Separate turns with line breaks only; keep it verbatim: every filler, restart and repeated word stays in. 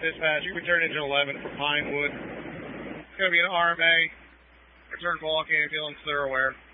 Dispatch, you return engine eleven for Pinewood. It's going to be an R M A. Return call, ambulance, they're aware.